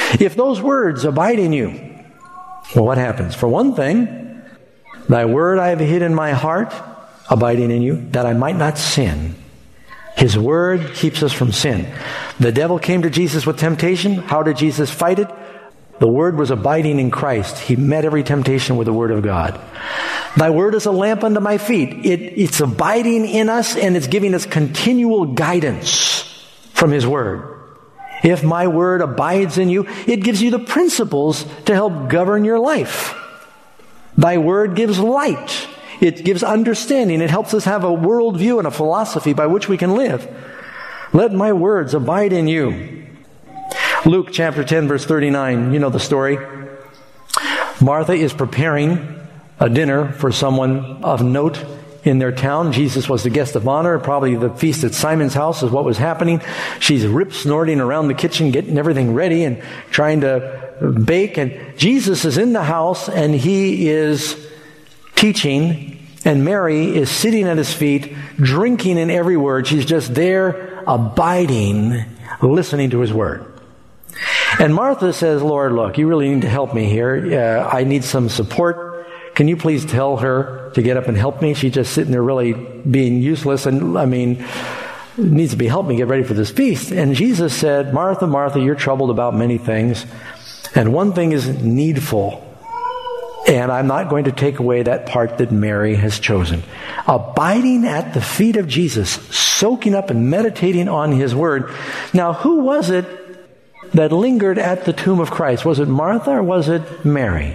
If those words abide in you, well, what happens? For one thing, thy word I have hid in my heart, abiding in you, that I might not sin. His word keeps us from sin. The devil came to Jesus with temptation. How did Jesus fight it? The word was abiding in Christ. He met every temptation with the word of God. Thy word is a lamp unto my feet. It's abiding in us, and it's giving us continual guidance from His word. If my word abides in you, it gives you the principles to help govern your life. Thy word gives light. It gives understanding. It helps us have a worldview and a philosophy by which we can live. Let my words abide in you. Luke chapter 10, verse 39, you know the story. Martha is preparing a dinner for someone of note in their town. Jesus was the guest of honor. Probably the feast at Simon's house is what was happening. She's rip-snorting around the kitchen, getting everything ready and trying to bake. And Jesus is in the house, and He is teaching, and Mary is sitting at His feet, drinking in every word. She's just there, abiding, listening to His word. And Martha says, Lord, look, you really need to help me here. I need some support. Can you please tell her to get up and help me? She's just sitting there really being useless, and needs to be helped me get ready for this feast. And Jesus said, Martha, Martha, you're troubled about many things, and one thing is needful. And I'm not going to take away that part that Mary has chosen. Abiding at the feet of Jesus, soaking up and meditating on His word. Now, who was it that lingered at the tomb of Christ? Was it Martha or was it Mary?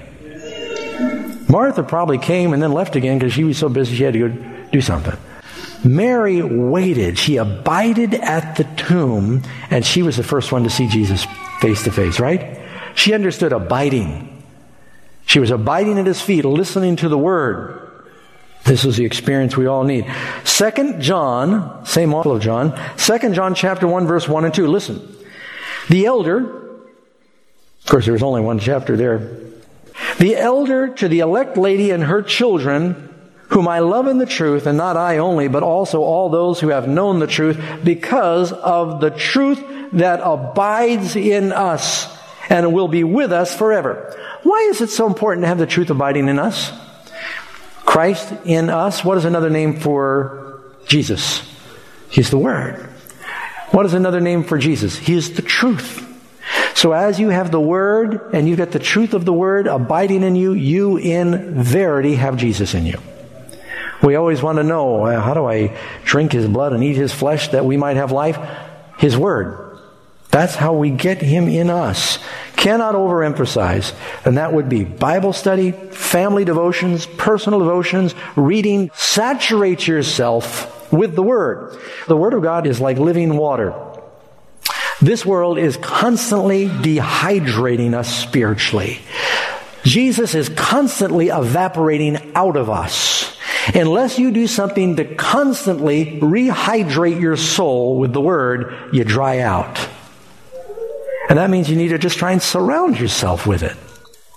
Martha probably came and then left again because she was so busy she had to go do something. Mary waited. She abided at the tomb, and she was the first one to see Jesus face to face, right? She understood abiding. She was abiding at His feet, listening to the Word. This is the experience we all need. 2 John, same author of John, 2 John chapter 1, verse 1 and 2. Listen. The elder, of course there was only one chapter there. The elder to the elect lady and her children, whom I love in the truth, and not I only, but also all those who have known the truth, because of the truth that abides in us and will be with us forever. Why is it so important to have the truth abiding in us? Christ in us. What is another name for Jesus? He's the Word. What is another name for Jesus? He is the truth. So as you have the Word and you get the truth of the Word abiding in you, you in verity have Jesus in you. We always want to know, how do I drink His blood and eat His flesh that we might have life? His Word. That's how we get Him in us. Cannot overemphasize. And that would be Bible study, family devotions, personal devotions, reading. Saturate yourself with the Word. The Word of God is like living water. This world is constantly dehydrating us spiritually. Jesus is constantly evaporating out of us. Unless you do something to constantly rehydrate your soul with the Word, you dry out. And that means you need to just try and surround yourself with it.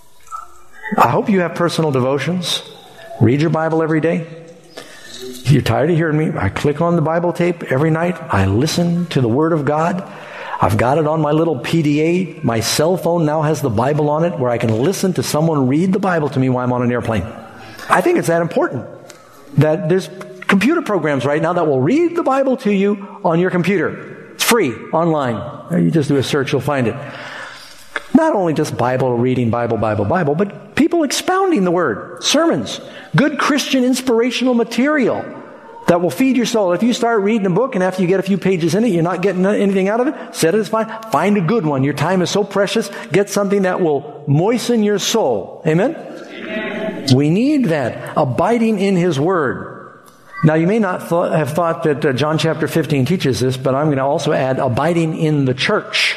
I hope you have personal devotions. Read your Bible every day. If you're tired of hearing me, I click on the Bible tape every night. I listen to the Word of God. I've got it on my little PDA. My cell phone now has the Bible on it where I can listen to someone read the Bible to me while I'm on an airplane. I think it's that important that there's computer programs right now that will read the Bible to you on your computer. It's free, online. You just do a search, you'll find it. Not only just Bible reading, Bible, but people expounding the Word. Sermons. Good Christian inspirational material that will feed your soul. If you start reading a book and after you get a few pages in it, you're not getting anything out of it, set it aside. Find a good one. Your time is so precious. Get something that will moisten your soul. Amen? Amen. We need that. Abiding in His Word. Now, you may not have thought that John chapter 15 teaches this, but I'm going to also add abiding in the church.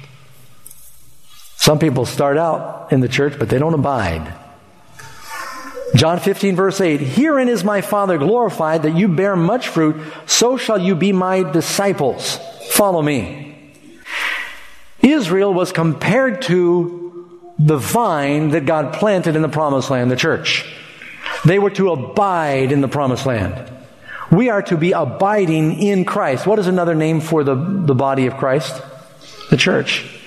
Some people start out in the church, but they don't abide. John 15, verse 8, Herein is my Father glorified, that you bear much fruit, so shall you be my disciples. Follow me. Israel was compared to the vine that God planted in the promised land, the church. They were to abide in the promised land. We are to be abiding in Christ. What is another name for the body of Christ? The church.